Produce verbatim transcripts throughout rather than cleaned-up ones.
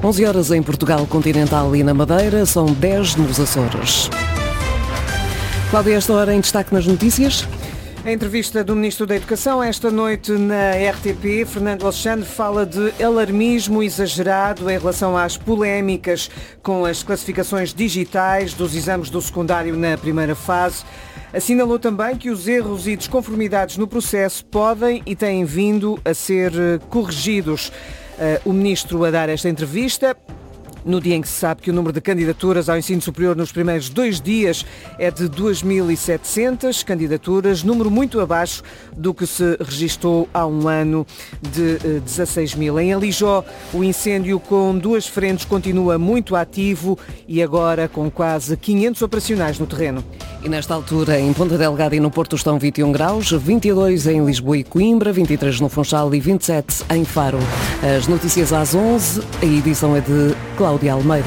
onze horas em Portugal continental e na Madeira, são dez nos Açores. Cláudia, esta hora em destaque nas notícias. A entrevista do Ministro da Educação esta noite na R T P, Fernando Alexandre, fala de alarmismo exagerado em relação às polémicas com as classificações digitais dos exames do secundário na primeira fase. Assinalou também que os erros e desconformidades no processo podem e têm vindo a ser corrigidos. O Ministro a dar esta entrevista no dia em que se sabe que o número de candidaturas ao ensino superior nos primeiros dois dias é de duas mil e setecentas candidaturas, número muito abaixo do que se registou há um ano de dezasseis mil. Em Alijó, o incêndio com duas frentes continua muito ativo e agora com quase quinhentos operacionais no terreno. E nesta altura, em Ponta Delgada e no Porto estão vinte e um graus, vinte e dois em Lisboa e Coimbra, vinte e três no Funchal e vinte e sete em Faro. As notícias às onze, a edição é de Cláudia Almeida.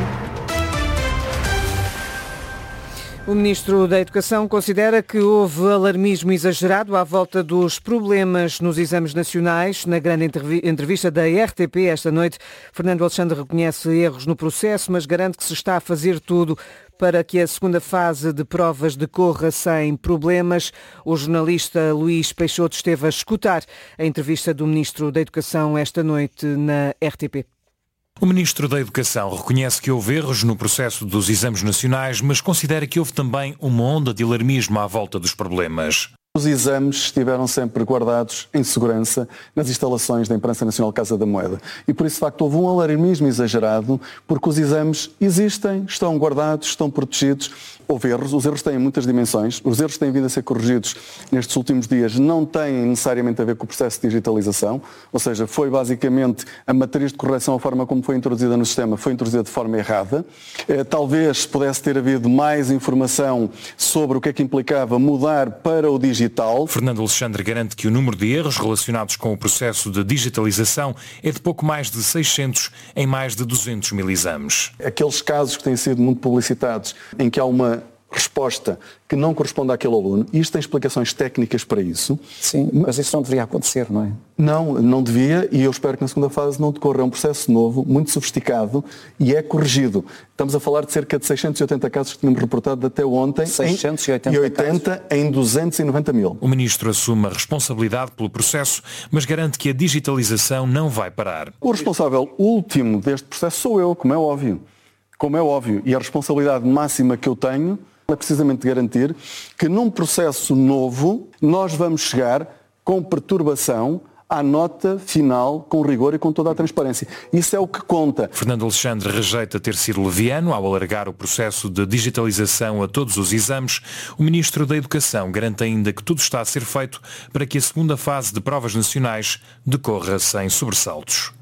O Ministro da Educação considera que houve alarmismo exagerado à volta dos problemas nos exames nacionais. Na grande entrevista da R T P esta noite, Fernando Alexandre reconhece erros no processo, mas garante que se está a fazer tudo para que a segunda fase de provas decorra sem problemas. O jornalista Luís Peixoto esteve a escutar a entrevista do Ministro da Educação esta noite na R T P. O Ministro da Educação reconhece que houve erros no processo dos exames nacionais, mas considera que houve também uma onda de alarmismo à volta dos problemas. Os exames estiveram sempre guardados em segurança nas instalações da Imprensa Nacional Casa da Moeda. E por isso, de facto, houve um alarmismo exagerado, porque os exames existem, estão guardados, estão protegidos. Houve erros, os erros têm muitas dimensões, os erros têm vindo a ser corrigidos nestes últimos dias, não têm necessariamente a ver com o processo de digitalização, ou seja, foi basicamente a matriz de correção, a forma como foi introduzida no sistema, foi introduzida de forma errada. Eh, talvez pudesse ter havido mais informação sobre o que é que implicava mudar para o digital. Fernando Alexandre garante que o número de erros relacionados com o processo de digitalização é de pouco mais de seiscentos em mais de duzentos mil exames. Aqueles casos que têm sido muito publicitados, em que há uma resposta que não corresponde àquele aluno, e isto tem explicações técnicas para isso. Sim, mas isso não deveria acontecer, não é? Não, não devia, e eu espero que na segunda fase não decorra. É um processo novo, muito sofisticado, e é corrigido. Estamos a falar de cerca de seiscentos e oitenta casos que tínhamos reportado até ontem, seiscentos e oitenta e oitenta em duzentos e noventa mil. O Ministro assume a responsabilidade pelo processo, mas garante que a digitalização não vai parar. O responsável último deste processo sou eu, como é óbvio. Como é óbvio, e a responsabilidade máxima que eu tenho é precisamente garantir que num processo novo nós vamos chegar com perturbação à nota final, com rigor e com toda a transparência. Isso é o que conta. Fernando Alexandre rejeita ter sido leviano ao alargar o processo de digitalização a todos os exames. O Ministro da Educação garante ainda que tudo está a ser feito para que a segunda fase de provas nacionais decorra sem sobressaltos.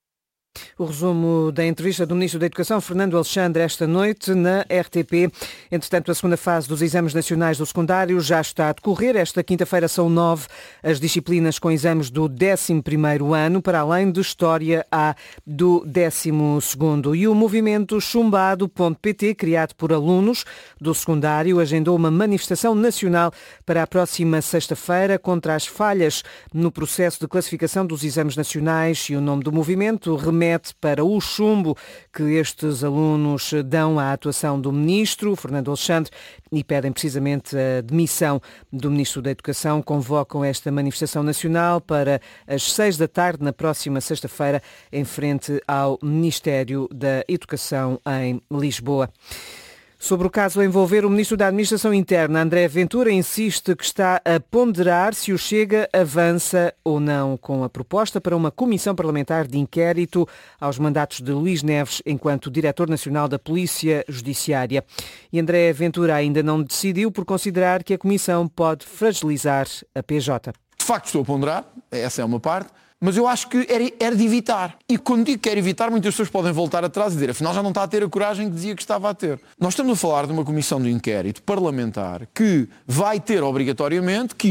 O resumo da entrevista do Ministro da Educação, Fernando Alexandre, esta noite na R T P. Entretanto, a segunda fase dos exames nacionais do secundário já está a decorrer. Esta quinta-feira são nove as disciplinas com exames do décimo primeiro ano, para além de História A do décimo segundo. E o movimento chumbado ponto pt, criado por alunos do secundário, agendou uma manifestação nacional para a próxima sexta-feira contra as falhas no processo de classificação dos exames nacionais, e o nome do movimento remete para o chumbo que estes alunos dão à atuação do Ministro, Fernando Alexandre, e pedem precisamente a demissão do Ministro da Educação. Convocam esta manifestação nacional para as seis da tarde, na próxima sexta-feira, em frente ao Ministério da Educação em Lisboa. Sobre o caso a envolver o Ministro da Administração Interna, André Ventura, insiste que está a ponderar se o Chega avança ou não com a proposta para uma comissão parlamentar de inquérito aos mandatos de Luís Neves enquanto Diretor Nacional da Polícia Judiciária. E André Ventura ainda não decidiu por considerar que a comissão pode fragilizar a P J. De facto estou a ponderar, essa é uma parte. Mas eu acho que era, era de evitar. E quando digo que era evitar, muitas pessoas podem voltar atrás e dizer, afinal já não está a ter a coragem que dizia que estava a ter. Nós estamos a falar de uma comissão de inquérito parlamentar que vai ter obrigatoriamente que